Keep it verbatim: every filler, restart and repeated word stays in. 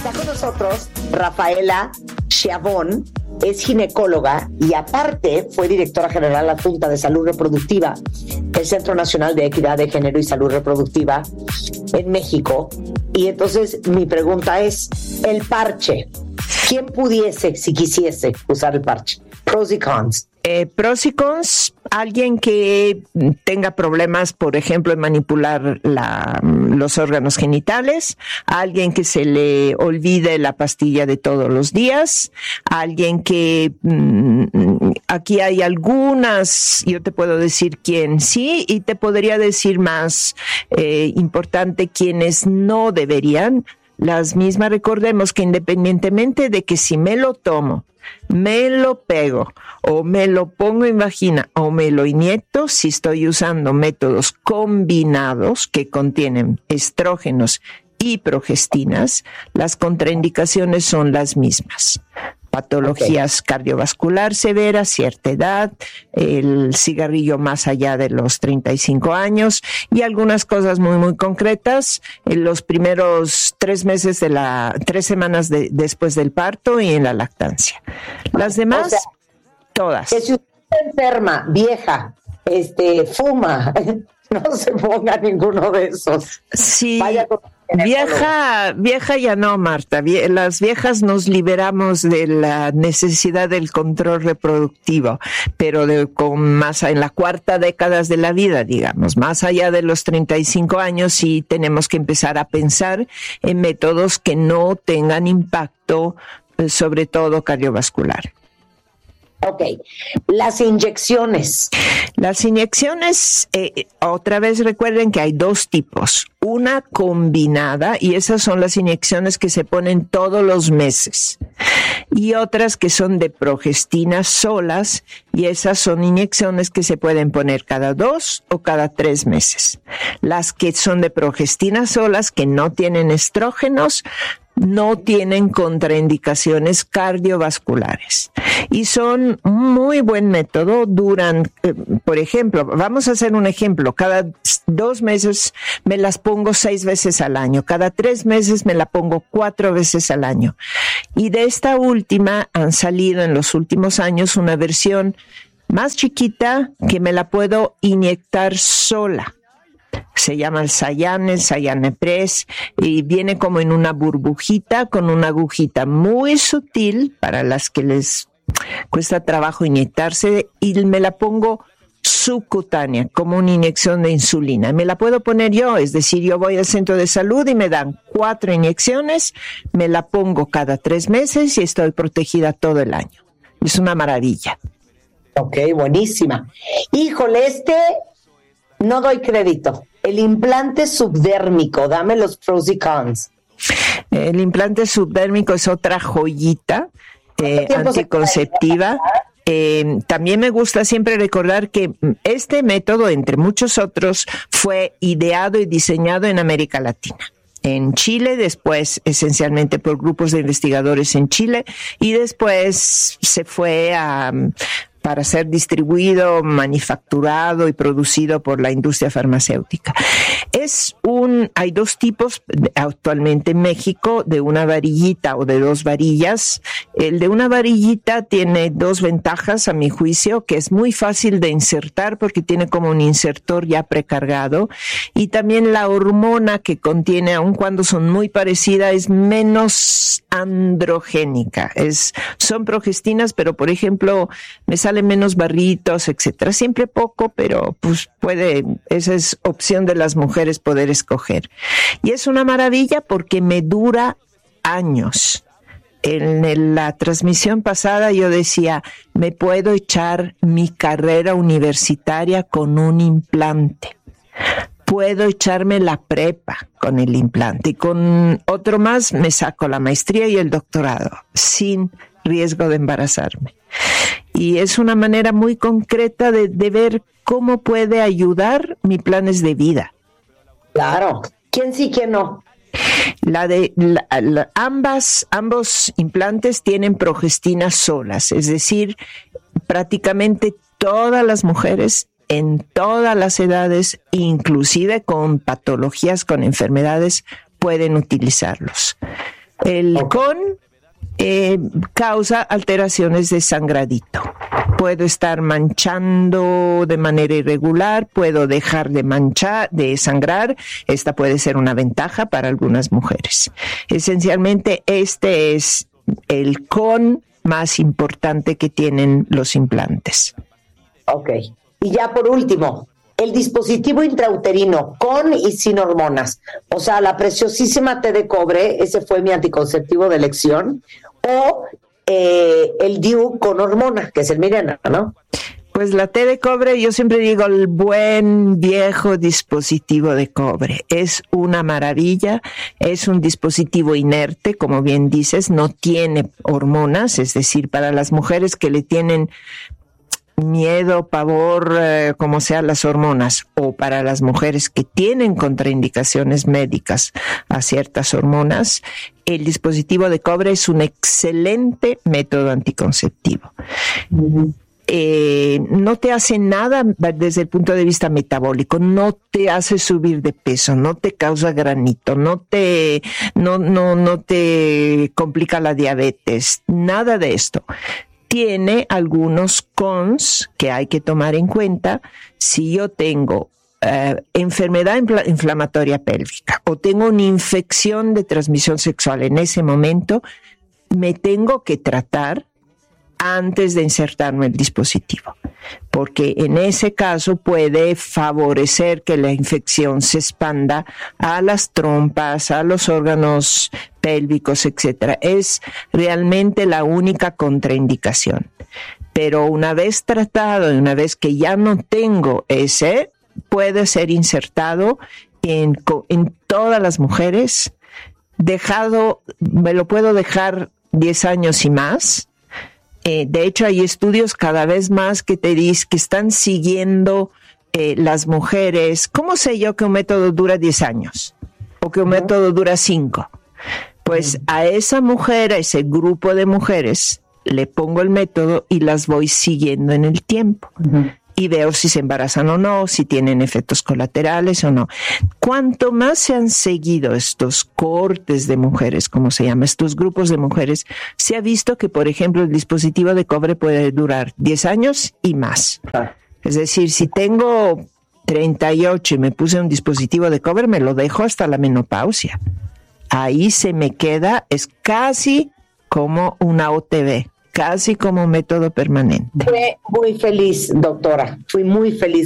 Está con nosotros Rafaela Schiavone, es ginecóloga y aparte fue directora general adjunta de Salud Reproductiva del Centro Nacional de Equidad de Género y Salud Reproductiva en México. Y entonces mi pregunta es, el parche, ¿quién pudiese, si quisiese, usar el parche? Pros y cons. Eh, pros y cons, alguien que tenga problemas, por ejemplo, en manipular la, los órganos genitales, alguien que se le olvide la pastilla de todos los días, alguien que mmm, aquí hay algunas, yo te puedo decir quién sí, y te podría decir más eh, importante quienes no deberían. Las mismas, recordemos que independientemente de que si me lo tomo, me lo pego o me lo pongo en vagina o me lo inyecto, si estoy usando métodos combinados que contienen estrógenos y progestinas, las contraindicaciones son las mismas. Patologías okay. cardiovascular severas, cierta edad, el cigarrillo más allá de los treinta y cinco años y algunas cosas muy, muy concretas en los primeros tres meses de la, tres semanas de, después del parto y en la lactancia. Las demás, o sea, todas. Que si usted está enferma, vieja, este, fuma, no se ponga ninguno de esos. Sí. Vaya con Vieja, vieja ya no, Marta. Vie- las viejas nos liberamos de la necesidad del control reproductivo, pero de, con más en la cuarta década de la vida, digamos, más allá de los treinta y cinco años, sí tenemos que empezar a pensar en métodos que no tengan impacto, eh, sobre todo cardiovascular. Ok, las inyecciones. Las inyecciones, eh, otra vez recuerden que hay dos tipos. Una combinada, y esas son las inyecciones que se ponen todos los meses. Y otras que son de progestina solas, y esas son inyecciones que se pueden poner cada dos o cada tres meses. Las que son de progestina solas, que no tienen estrógenos, no tienen contraindicaciones cardiovasculares y son un muy buen método. Duran, eh, por ejemplo, vamos a hacer un ejemplo, cada dos meses me las pongo seis veces al año, cada tres meses me la pongo cuatro veces al año. Y de esta última han salido en los últimos años una versión más chiquita que me la puedo inyectar sola. Se llama el Sciane, el Sciane Press, y viene como en una burbujita con una agujita muy sutil para las que les cuesta trabajo inyectarse, y me la pongo subcutánea, como una inyección de insulina. Me la puedo poner yo, es decir, yo voy al centro de salud y me dan cuatro inyecciones, me la pongo cada tres meses y estoy protegida todo el año. Es una maravilla. Ok, buenísima. Híjole, este... no doy crédito. El implante subdérmico, dame los pros y cons. El implante subdérmico es otra joyita eh, anticonceptiva. Eh, también me gusta siempre recordar que este método, entre muchos otros, fue ideado y diseñado en América Latina. En Chile, después esencialmente por grupos de investigadores en Chile, y después se fue a... para ser distribuido, manufacturado y producido por la industria farmacéutica. Es un, hay dos tipos actualmente en México, de una varillita o de dos varillas. El de una varillita tiene dos ventajas, a mi juicio, que es muy fácil de insertar porque tiene como un insertor ya precargado, y también la hormona que contiene, aun cuando son muy parecidas, es menos androgénica. Es, son progestinas, pero por ejemplo, me sale menos barritos, etcétera. Siempre poco, pero pues puede, esa es opción de las mujeres poder escoger. Y es una maravilla porque me dura años. En el, la transmisión pasada yo decía, me puedo echar mi carrera universitaria con un implante. Puedo echarme la prepa con el implante y con otro más me saco la maestría y el doctorado sin riesgo de embarazarme. Y es una manera muy concreta de, de ver cómo puede ayudar mis planes de vida. Claro. ¿Quién sí, quién no? La de la, la, ambas, ambos implantes tienen progestinas solas, es decir, prácticamente todas las mujeres en todas las edades, inclusive con patologías, con enfermedades, pueden utilizarlos. El Okay. con eh, causa alteraciones de sangradito. Puedo estar manchando de manera irregular, puedo dejar de manchar, de sangrar. Esta puede ser una ventaja para algunas mujeres. Esencialmente, este es el con más importante que tienen los implantes. Ok. Y ya por último, el dispositivo intrauterino con y sin hormonas. O sea, la preciosísima T de cobre, ese fue mi anticonceptivo de elección, o eh, el D I U con hormona, que es el Mirena, ¿no? Pues la T de cobre, yo siempre digo, el buen viejo dispositivo de cobre. Es una maravilla, es un dispositivo inerte, como bien dices, no tiene hormonas, es decir, para las mujeres que le tienen miedo, pavor, eh, como sean las hormonas, o para las mujeres que tienen contraindicaciones médicas a ciertas hormonas, el dispositivo de cobre es un excelente método anticonceptivo. Uh-huh. Eh, no te hace nada desde el punto de vista metabólico, no te hace subir de peso, no te causa granito, no te, no, no, no te complica la diabetes, nada de esto. Tiene algunos cons que hay que tomar en cuenta. Si yo tengo eh, enfermedad infl- inflamatoria pélvica o tengo una infección de transmisión sexual en ese momento, me tengo que tratar antes de insertarme el dispositivo, porque en ese caso puede favorecer que la infección se expanda a las trompas, a los órganos pélvicos, etcétera. Es realmente la única contraindicación. Pero una vez tratado y una vez que ya no tengo ese, puede ser insertado en, en todas las mujeres. Dejado, me lo puedo dejar diez años y más. Eh, de hecho, hay estudios cada vez más que te dicen que están siguiendo eh, las mujeres. ¿Cómo sé yo que un método dura diez años? ¿O que un uh-huh. método dura cinco? Pues uh-huh. a esa mujer, a ese grupo de mujeres, le pongo el método y las voy siguiendo en el tiempo. Uh-huh. Y veo si se embarazan o no, si tienen efectos colaterales o no. Cuanto más se han seguido estos cortes de mujeres, como se llama, estos grupos de mujeres, se ha visto que, por ejemplo, el dispositivo de cobre puede durar diez años y más. Ah. Es decir, si tengo treinta y ocho y me puse un dispositivo de cobre, me lo dejo hasta la menopausia. Ahí se me queda, es casi como una O T B. Casi como método permanente. Fui muy feliz, doctora. Fui muy feliz